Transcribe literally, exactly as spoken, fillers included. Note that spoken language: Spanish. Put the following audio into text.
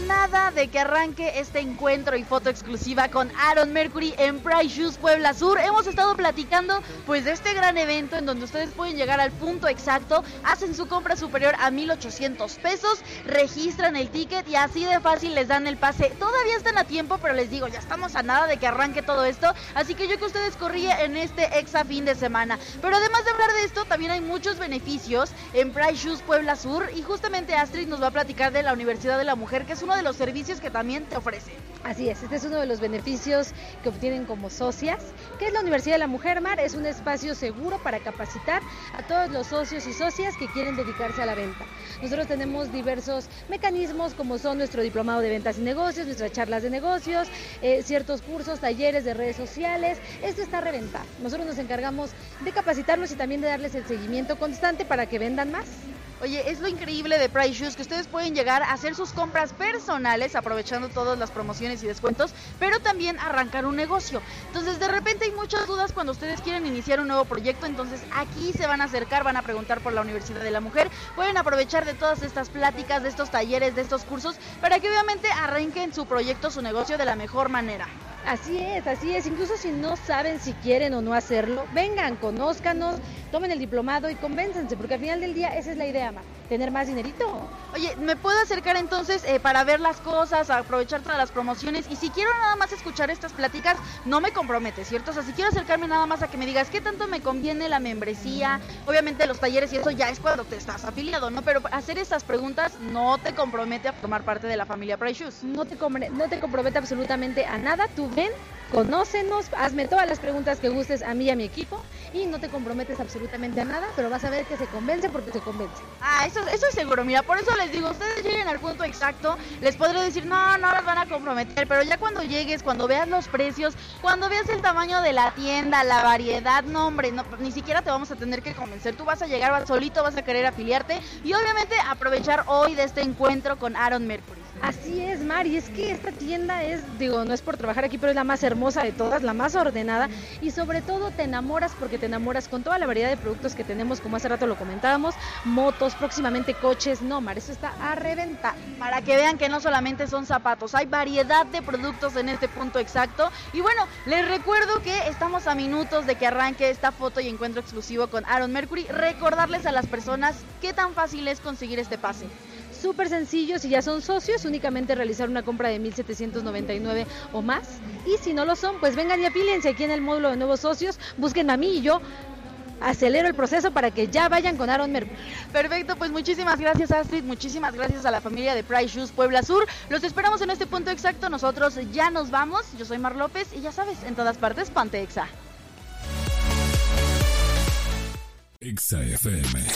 nada de que arranque este encuentro y foto exclusiva con Aaron Mercury en Pride Shoes Puebla Sur. Hemos estado platicando pues de este gran evento en donde ustedes pueden llegar al punto exacto, hacen su compra superior a mil ochocientos pesos, registran el ticket y así de fácil les dan el pase. Todavía están a tiempo, pero les digo, ya estamos a nada de que arranque todo esto, así que yo que ustedes corría en este exa fin de semana. Pero además de hablar de esto, también hay muchos beneficios en Pride Shoes Puebla Sur y justamente Astrid nos va a platicar de la Universidad de la Mujer, que es uno de los servicios que también te ofrece. Así es, este es uno de los beneficios que obtienen como socias. ¿Qué es la Universidad de la Mujer, Mar? Es un espacio seguro para capacitar a todos los socios y socias que quieren dedicarse a la venta. Nosotros tenemos diversos mecanismos como son nuestro diplomado de ventas y negocios, nuestras charlas de negocios, eh, ciertos cursos, talleres de redes sociales. Esto está a reventar. Nosotros nos encargamos de capacitarlos y también de darles el seguimiento constante para que vendan más. Oye, es lo increíble de Pride Shoes, que ustedes pueden llegar a hacer sus compras personales aprovechando todas las promociones y descuentos, pero también arrancar un negocio. Entonces, de repente hay muchas dudas cuando ustedes quieren iniciar un nuevo proyecto, entonces aquí se van a acercar, van a preguntar por la Universidad de la Mujer, pueden aprovechar de todas estas pláticas, de estos talleres, de estos cursos, para que obviamente arranquen su proyecto, su negocio de la mejor manera. Así es, así es, incluso si no saben si quieren o no hacerlo, vengan, conózcanos, tomen el diplomado y convénzanse, porque al final del día esa es la idea, Mar, tener más dinerito. Oye, ¿me puedo acercar entonces eh, para ver las cosas, aprovechar todas las promociones? Y si quiero nada más escuchar estas pláticas, no me compromete, ¿cierto? O sea, si quiero acercarme nada más a que me digas qué tanto me conviene la membresía, obviamente los talleres y eso ya es cuando te estás afiliado, ¿no? Pero hacer estas preguntas no te compromete a formar parte de la familia Pride Shoes. No te, no te compromete absolutamente a nada, tú ven, conócenos, hazme todas las preguntas que gustes a mí y a mi equipo y no te comprometes absolutamente a nada, pero vas a ver que se convence porque se convence. Ah, eso, eso es seguro, mira, por eso les digo, ustedes lleguen al punto exacto, les podré decir, no, no las van a comprometer, pero ya cuando llegues, cuando veas los precios, cuando veas el tamaño de la tienda, la variedad, no hombre, no, ni siquiera te vamos a tener que convencer, tú vas a llegar vas solito, vas a querer afiliarte y obviamente aprovechar hoy de este encuentro con Aaron Mercury. Así es, Mar, y es que esta tienda es, digo, no es por trabajar aquí, pero es la más hermosa de todas, la más ordenada y sobre todo te enamoras porque te enamoras con toda la variedad de productos que tenemos, como hace rato lo comentábamos, motos, próximamente coches, no, Mar, eso está a reventar. Para que vean que no solamente son zapatos, hay variedad de productos en este punto exacto y bueno, les recuerdo que estamos a minutos de que arranque esta foto y encuentro exclusivo con Aaron Mercury, recordarles a las personas qué tan fácil es conseguir este pase. Súper sencillo, si ya son socios, únicamente realizar una compra de mil setecientos noventa y nueve o más. Y si no lo son, pues vengan y afíliense aquí en el módulo de nuevos socios, busquen a mí y yo acelero el proceso para que ya vayan con Aaron Mercury. Perfecto, pues muchísimas gracias Astrid, muchísimas gracias a la familia de Pride Shoes Puebla Sur. Los esperamos en este punto exacto, nosotros ya nos vamos. Yo soy Mar López y ya sabes, en todas partes ponte Exa. Exa F M.